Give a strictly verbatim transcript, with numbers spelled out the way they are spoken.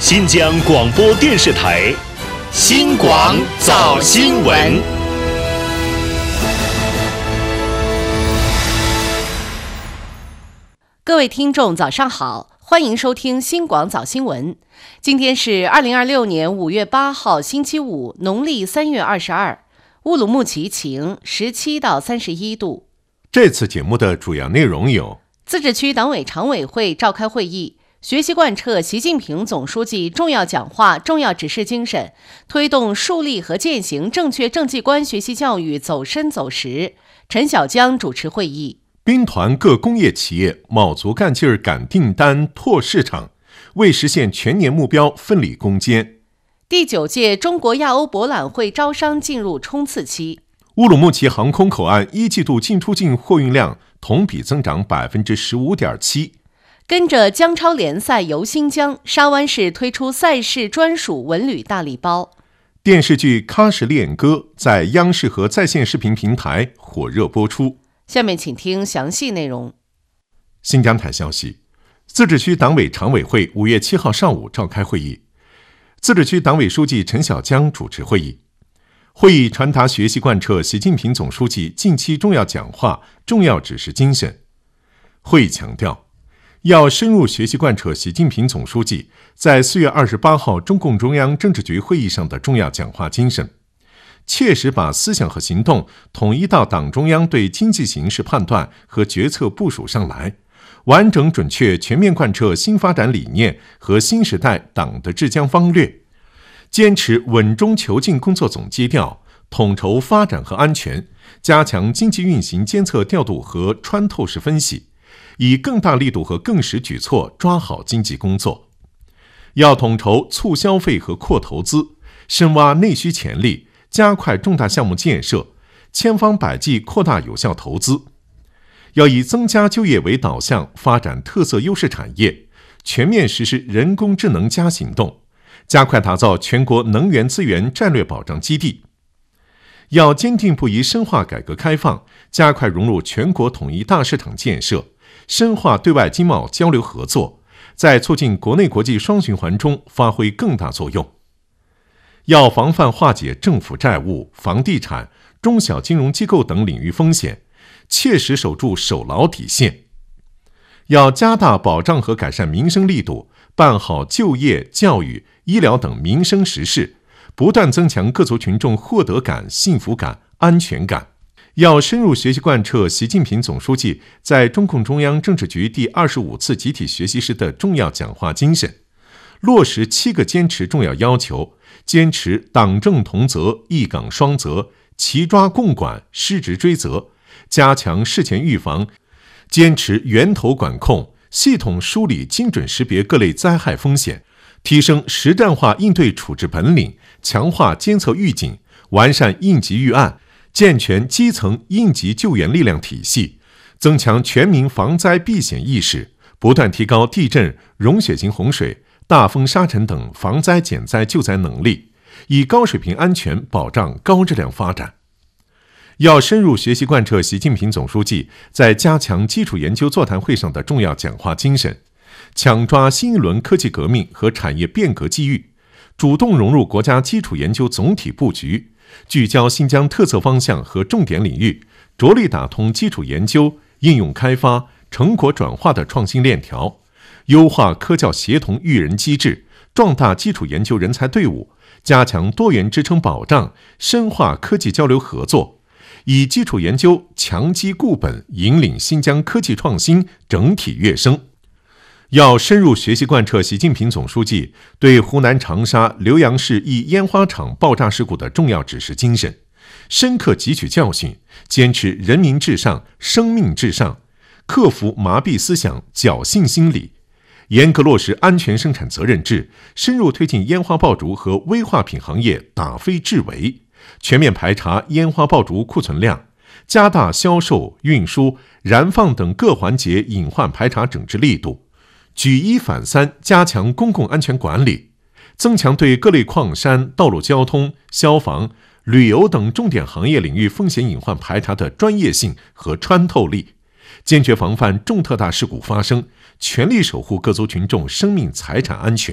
新疆广播电视台新广早新闻。 各位听众早上好，欢迎收听新广早新闻。今天是二零二六年五月八号星期五，农历三月二十二，乌鲁木齐晴，十七到三十一度。 这次节目的主要内容有： 自治区党委常委会召开会议，学习贯彻习近平总书记重要讲话、重要指示精神，推动树立和践行正确政绩观学习教育走深走实。陈小江主持会议。 兵团各工业企业卯足干劲儿赶订单、拓市场，为实现全年目标奋力攻坚。 第九届中国亚欧博览会招商进入冲刺期。 乌鲁木齐航空口岸一季度进出境货运量同比增长 百分之十五点七。 跟着江超联赛游新疆，沙湾市推出赛事专属文旅大礼包。 电视剧《喀什恋歌》在央视和在线视频平台火热播出。 下面请听详细内容。 新疆台消息，自治区党委常委会五月七号上午召开会议，自治区党委书记陈小江主持会议。会议传达学习贯彻习近平总书记近期重要讲话、重要指示精神。会议强调，要深入学习贯彻习近平总书记在四月二十八号中共中央政治局会议上的重要讲话精神，切实把思想和行动统一到党中央对经济形势判断和决策部署上来，完整准确全面贯彻新发展理念和新时代党的治疆方略，坚持稳中求进工作总基调，统筹发展和安全，加强经济运行监测调度和穿透式分析，以更大力度和更实举措抓好经济工作。要统筹促消费和扩投资，深挖内需潜力，加快重大项目建设，千方百计扩大有效投资。要以增加就业为导向，发展特色优势产业，全面实施人工智能加行动，加快打造全国能源资源战略保障基地。要坚定不移深化改革开放，加快融入全国统一大市场建设，深化对外经贸交流合作，在促进国内国际双循环中发挥更大作用。要防范化解政府债务、房地产、中小金融机构等领域风险，切实守住守牢底线。要加大保障和改善民生力度，办好就业、教育、医疗等民生实事，不断增强各族群众获得感、幸福感、安全感。要深入学习贯彻习近平总书记在中共中央政治局第二十五次集体学习时的重要讲话精神，落实七个坚持重要要求，坚持党政同责、一岗双责、齐抓共管、失职追责，加强事前预防，坚持源头管控，系统梳理、精准识别各类灾害风险，提升实战化应对处置本领，强化监测预警，完善应急预案，健全基层应急救援力量体系，增强全民防灾避险意识，不断提高地震、融雪型洪水、大风沙尘等防灾减灾救灾能力，以高水平安全保障高质量发展。要深入学习贯彻习近平总书记在加强基础研究座谈会上的重要讲话精神，抢抓新一轮科技革命和产业变革机遇，主动融入国家基础研究总体布局，聚焦新疆特色方向和重点领域，着力打通基础研究、应用开发、成果转化的创新链条，优化科教协同育人机制，壮大基础研究人才队伍，加强多元支撑保障，深化科技交流合作，以基础研究强基固本，引领新疆科技创新整体跃升。要深入学习贯彻习近平总书记对湖南长沙浏阳市一烟花厂爆炸事故的重要指示精神，深刻汲取教训，坚持人民至上、生命至上，克服麻痹思想、侥幸心理，严格落实安全生产责任制，深入推进烟花爆竹和危化品行业打非治围，全面排查烟花爆竹库存量，加大销售、运输、燃放等各环节隐患排查整治力度，举一反三，加强公共安全管理，增强对各类矿山、道路交通、消防、旅游等重点行业领域风险隐患排查的专业性和穿透力，坚决防范重特大事故发生，全力守护各族群众生命财产安全。